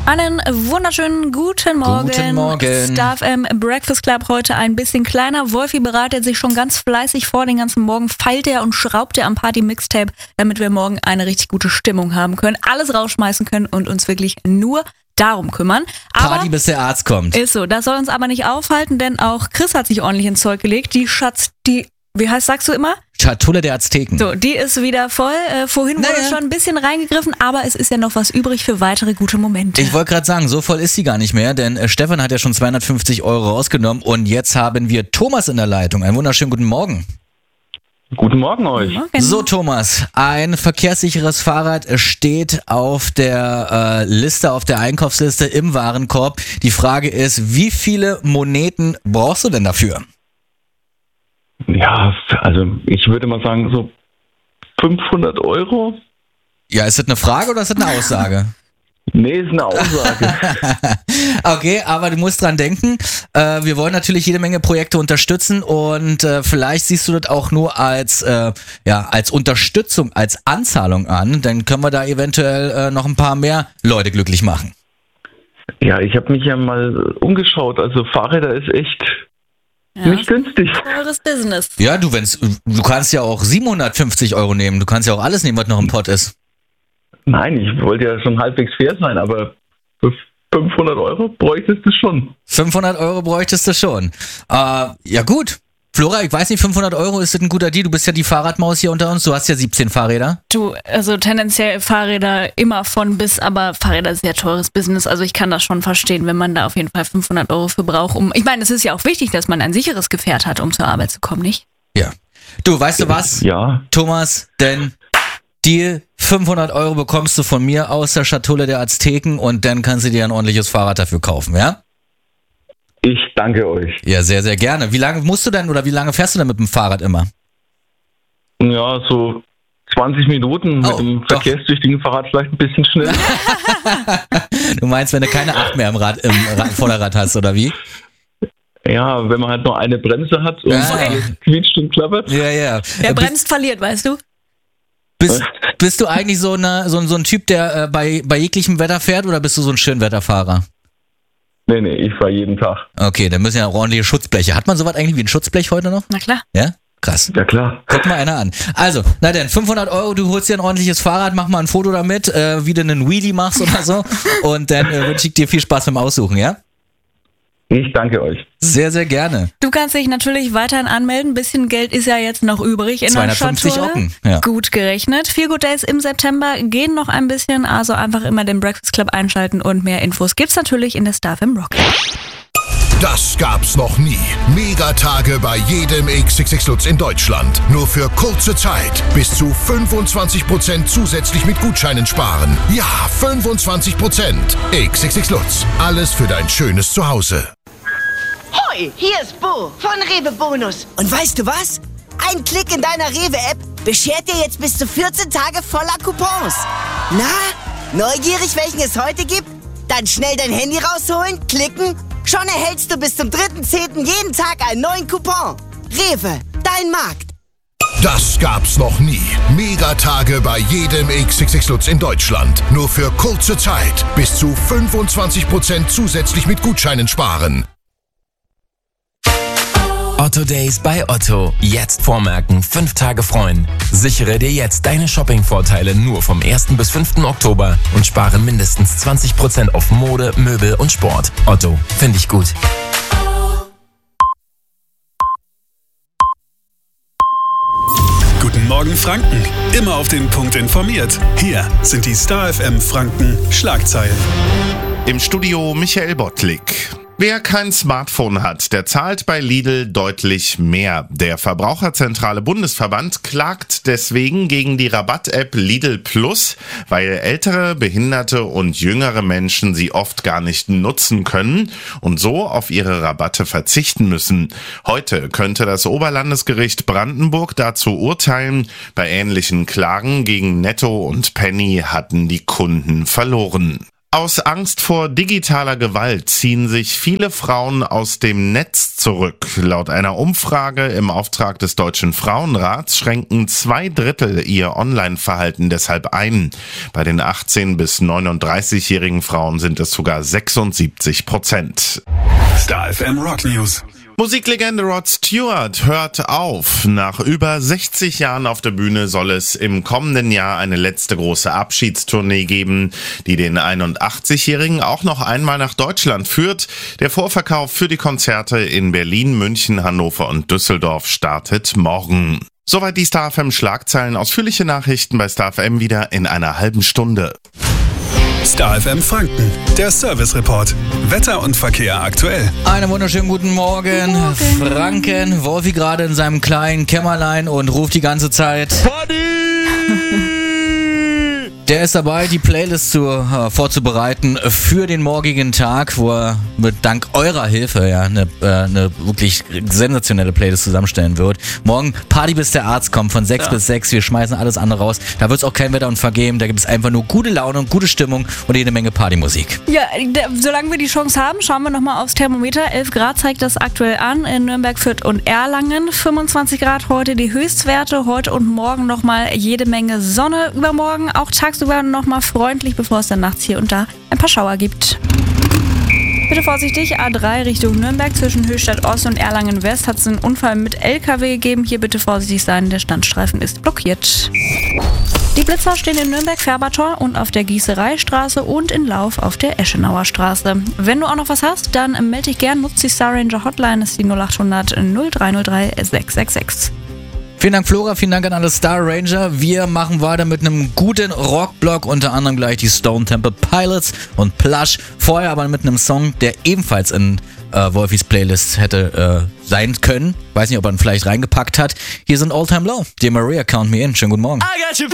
Einen wunderschönen guten Morgen. Guten Morgen. Star FM Breakfast Club heute ein bisschen kleiner. Wolfi bereitet sich schon ganz fleißig vor. Den ganzen Morgen feilt er und schraubt er am Party-Mixtape, damit wir morgen eine richtig gute Stimmung haben können, alles rausschmeißen können und uns wirklich nur darum kümmern. Party, bis der Arzt kommt. Ist so. Das soll uns aber nicht aufhalten, denn auch Chris hat sich ordentlich ins Zeug gelegt. Sagst du immer? Schatulle der Azteken. So, die ist wieder voll. Vorhin wurde schon ein bisschen reingegriffen, aber es ist ja noch was übrig für weitere gute Momente. Ich wollte gerade sagen, so voll ist sie gar nicht mehr, denn Stefan hat ja schon 250 Euro rausgenommen und jetzt haben wir Thomas in der Leitung. Einen wunderschönen guten Morgen. Guten Morgen euch. Morgen. So Thomas, ein verkehrssicheres Fahrrad steht auf der Liste, auf der Einkaufsliste im Warenkorb. Die Frage ist, wie viele Moneten brauchst du denn dafür? Ja, also ich würde mal sagen so 500 Euro. Ja, ist das eine Frage oder ist das eine Aussage? Nee, ist eine Aussage. Okay, aber du musst dran denken, wir wollen natürlich jede Menge Projekte unterstützen und vielleicht siehst du das auch nur als Unterstützung, als Anzahlung an, dann können wir da eventuell noch ein paar mehr Leute glücklich machen. Ja, ich habe mich ja mal umgeschaut, also Fahrräder ist echt nicht günstig. Teures Business. Ja, du kannst ja auch 750 Euro nehmen, du kannst ja auch alles nehmen, was noch im Pott ist. Nein, ich wollte ja schon halbwegs fair sein, aber für 500 Euro bräuchtest du schon. 500 Euro bräuchtest du schon. Ja gut. Flora, ich weiß nicht, 500 Euro, ist das ein guter Deal? Du bist ja die Fahrradmaus hier unter uns, du hast ja 17 Fahrräder. Du, also tendenziell Fahrräder immer von bis, aber Fahrräder ist sehr teures Business, also ich kann das schon verstehen, wenn man da auf jeden Fall 500 Euro für braucht. Ich meine, es ist ja auch wichtig, dass man ein sicheres Gefährt hat, um zur Arbeit zu kommen, nicht? Ja. Du, weißt du was? Ja. Thomas, denn Deal, 500 Euro bekommst du von mir aus der Schatulle der Azteken und dann kannst du dir ein ordentliches Fahrrad dafür kaufen, ja? Ich danke euch. Ja, sehr, sehr gerne. Wie lange musst du denn oder wie lange fährst du denn mit dem Fahrrad immer? Ja, so 20 Minuten mit dem verkehrstüchtigen Fahrrad vielleicht ein bisschen schneller. Du meinst, wenn du keine 8 mehr im Vorderrad hast, oder wie? Ja, wenn man halt nur eine Bremse hat und alles quietscht und klappert. Ja. Wer bremst, verliert, weißt du? Bist du eigentlich so ein Typ, der bei jeglichem Wetter fährt oder bist du so ein Schönwetterfahrer? Nee, ich fahre jeden Tag. Okay, dann müssen ja auch ordentliche Schutzbleche. Hat man sowas eigentlich wie ein Schutzblech heute noch? Na klar. Ja? Krass. Ja, klar. Guck mal einer an. Also, na denn, 500 Euro, du holst dir ein ordentliches Fahrrad, mach mal ein Foto damit, wie du einen Wheelie machst oder so und dann wünsche ich dir viel Spaß beim Aussuchen, ja? Ich danke euch. Sehr, sehr gerne. Du kannst dich natürlich weiterhin anmelden. Ein bisschen Geld ist ja jetzt noch übrig in der 250 Schatulle. Ocken. Ja. Gut gerechnet. Feel Good Days im September gehen noch ein bisschen, also einfach immer den Breakfast Club einschalten und mehr Infos gibt's natürlich in der Star FM Rock. Das gab's noch nie. Megatage bei jedem XXX Lutz in Deutschland. Nur für kurze Zeit. Bis zu 25% zusätzlich mit Gutscheinen sparen. Ja, 25%. XXX Lutz. Alles für dein schönes Zuhause. Hoi, hier ist Bo von Rewe Bonus. Und weißt du was? Ein Klick in deiner Rewe-App beschert dir jetzt bis zu 14 Tage voller Coupons. Na, neugierig, welchen es heute gibt? Dann schnell dein Handy rausholen, klicken. Schon erhältst du bis zum 3.10. jeden Tag einen neuen Coupon. Rewe, dein Markt. Das gab's noch nie. Megatage bei jedem XXX Lutz in Deutschland. Nur für kurze Zeit. Bis zu 25% zusätzlich mit Gutscheinen sparen. Otto Days bei Otto. Jetzt vormerken, 5 Tage freuen. Sichere dir jetzt deine Shopping-Vorteile nur vom 1. bis 5. Oktober und spare mindestens 20% auf Mode, Möbel und Sport. Otto, finde ich gut. Guten Morgen Franken. Immer auf den Punkt informiert. Hier sind die Star FM Franken Schlagzeilen. Im Studio Michael Bottlik. Wer kein Smartphone hat, der zahlt bei Lidl deutlich mehr. Der Verbraucherzentrale Bundesverband klagt deswegen gegen die Rabatt-App Lidl Plus, weil ältere, behinderte und jüngere Menschen sie oft gar nicht nutzen können und so auf ihre Rabatte verzichten müssen. Heute könnte das Oberlandesgericht Brandenburg dazu urteilen. Bei ähnlichen Klagen gegen Netto und Penny hatten die Kunden verloren. Aus Angst vor digitaler Gewalt ziehen sich viele Frauen aus dem Netz zurück. Laut einer Umfrage im Auftrag des Deutschen Frauenrats schränken 2/3 ihr Online-Verhalten deshalb ein. Bei den 18- bis 39-jährigen Frauen sind es sogar 76%. Star FM Rock News. Musiklegende Rod Stewart hört auf. Nach über 60 Jahren auf der Bühne soll es im kommenden Jahr eine letzte große Abschiedstournee geben, die den 81-Jährigen auch noch einmal nach Deutschland führt. Der Vorverkauf für die Konzerte in Berlin, München, Hannover und Düsseldorf startet morgen. Soweit die Star FM Schlagzeilen. Ausführliche Nachrichten bei Star FM wieder in einer halben Stunde. Star FM Franken, der Service Report. Wetter und Verkehr aktuell. Einen wunderschönen guten Morgen. Franken, Wolfi gerade in seinem kleinen Kämmerlein und ruft die ganze Zeit Party! Der ist dabei, die Playlist vorzubereiten für den morgigen Tag, wo er dank eurer Hilfe eine wirklich sensationelle Playlist zusammenstellen wird. Morgen Party bis der Arzt kommt von 6 bis 6. Wir schmeißen alles andere raus. Da wird es auch kein Wetter und vergeben. Da gibt es einfach nur gute Laune und gute Stimmung und jede Menge Partymusik. Ja, solange wir die Chance haben, schauen wir nochmal aufs Thermometer. 11 Grad zeigt das aktuell an in Nürnberg, Fürth und Erlangen. 25 Grad heute die Höchstwerte. Heute und morgen nochmal jede Menge Sonne. Übermorgen auch tagsüber nochmal freundlich, bevor es dann nachts hier und da ein paar Schauer gibt. Bitte vorsichtig, A3 Richtung Nürnberg zwischen Höchstadt Ost und Erlangen West hat es einen Unfall mit LKW gegeben. Hier bitte vorsichtig sein, der Standstreifen ist blockiert. Die Blitzer stehen in Nürnberg-Färbertor und auf der Gießereistraße und in Lauf auf der Eschenauer Straße. Wenn du auch noch was hast, dann melde dich gern, nutzt die Star Ranger Hotline, das ist die 0800 0303 666. Vielen Dank Flora, vielen Dank an alle Star Ranger. Wir machen weiter mit einem guten Rockblock, unter anderem gleich die Stone Temple Pilots und Plush. Vorher aber mit einem Song, der ebenfalls in Wolfis Playlist hätte sein können. Weiß nicht, ob er ihn vielleicht reingepackt hat. Hier sind All Time Low, die Maria Count Me In. Schönen guten Morgen.